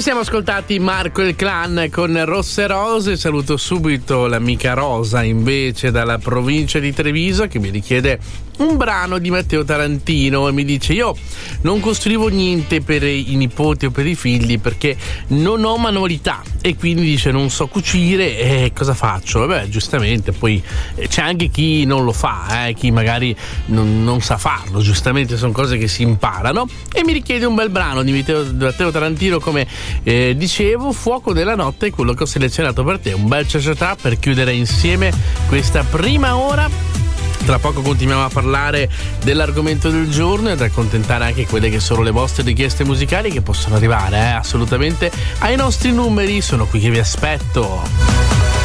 siamo ascoltati Marco e il Clan con Rosse Rose. Saluto subito l'amica Rosa invece dalla provincia di Treviso, che mi richiede un brano di Matteo Tarantino e mi dice: io non costruivo niente per i nipoti o per i figli perché non ho manualità, e quindi dice non so cucire, e cosa faccio? Vabbè, giustamente poi c'è anche chi non lo fa, chi magari non sa farlo, giustamente sono cose che si imparano, e mi richiede un bel brano di Matteo Tarantino, come dicevo. Fuoco della notte è quello che ho selezionato per te, un bel ciao per chiudere insieme questa prima ora. Tra poco continuiamo a parlare dell'argomento del giorno e ad accontentare anche quelle che sono le vostre richieste musicali, che possono arrivare assolutamente ai nostri numeri. Sono qui che vi aspetto.